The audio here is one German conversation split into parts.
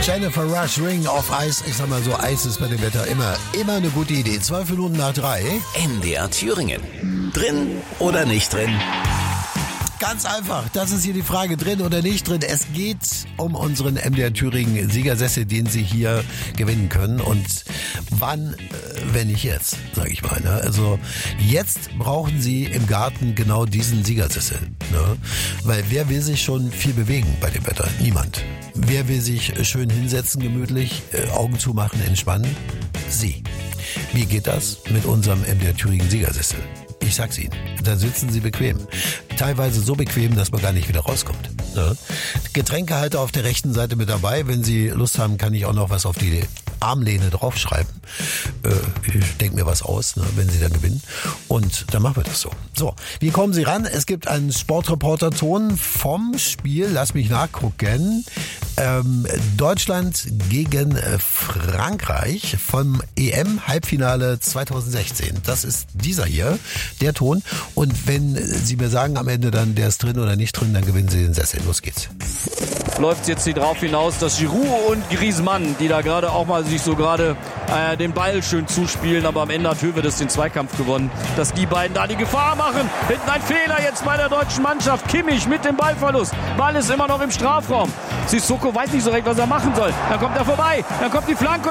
Jennifer Rush, Ring of Ice. Ich sag mal so, Eis ist bei dem Wetter immer eine gute Idee. 12 Minuten nach 3. MDR Thüringen. Drin oder nicht drin? Ganz einfach, das ist hier die Frage, drin oder nicht drin. Es geht um unseren MDR Thüringen Siegersessel, den Sie hier gewinnen können. Und wann, wenn nicht jetzt, sage ich mal. Ne? Also jetzt brauchen Sie im Garten genau diesen Siegersessel. Ne? Weil wer will sich schon viel bewegen bei dem Wetter? Niemand. Wer will sich schön hinsetzen, gemütlich, Augen zumachen, entspannen? Sie. Wie geht das mit unserem MDR Thüringen Siegersessel? Ich sag's Ihnen, da sitzen Sie bequem. Teilweise so bequem, dass man gar nicht wieder rauskommt. Ne? Getränkehalter auf der rechten Seite mit dabei. Wenn Sie Lust haben, kann ich auch noch was auf die Armlehne draufschreiben. Ich denke mir was aus, ne, wenn Sie dann gewinnen. Und dann machen wir das so. So, wie kommen Sie ran? Es gibt einen Sportreporter-Ton vom Spiel, lass mich nachgucken, Deutschland gegen Frankreich vom EM-Halbfinale 2016. Das ist dieser hier, der Ton. Und wenn Sie mir sagen am Ende dann, der ist drin oder nicht drin, dann gewinnen Sie den Sessel. Los geht's. Läuft jetzt hier drauf hinaus, dass Giroud und Griezmann, die da gerade auch mal sich so gerade den Ball schön zuspielen, aber am Ende hat Höwedes den Zweikampf gewonnen, dass die beiden da die Gefahr machen. Hinten ein Fehler jetzt bei der deutschen Mannschaft. Kimmich mit dem Ballverlust. Ball ist immer noch im Strafraum. Sissoko weiß nicht so recht, was er machen soll. Dann kommt er vorbei, dann kommt die Flanke.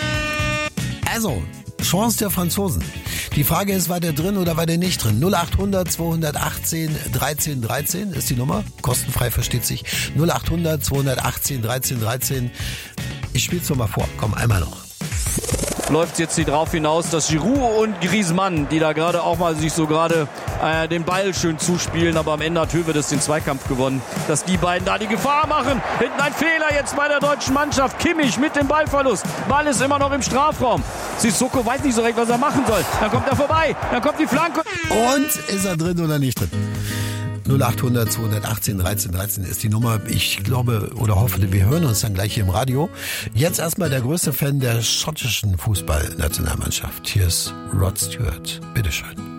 Also, Chance der Franzosen. Die Frage ist, war der drin oder war der nicht drin? 0800 218 13 13 ist die Nummer. Kostenfrei, versteht sich. 0800 218 13 13. Ich spiel's noch mal vor. Komm, einmal noch. Läuft jetzt hier drauf hinaus, dass Giroud und Griezmann, die da gerade auch mal sich so gerade den Ball schön zuspielen, aber am Ende hat Höwedes den Zweikampf gewonnen, dass die beiden da die Gefahr machen. Hinten ein Fehler jetzt bei der deutschen Mannschaft. Kimmich mit dem Ballverlust. Ball ist immer noch im Strafraum. Sissoko weiß nicht so recht, was er machen soll. Dann kommt er vorbei, dann kommt die Flanke. Und ist er drin oder nicht drin? 0800 218 13 13 ist die Nummer. Ich glaube oder hoffe, wir hören uns dann gleich hier im Radio. Jetzt erstmal der größte Fan der schottischen Fußballnationalmannschaft. Hier ist Rod Stewart. Bitteschön.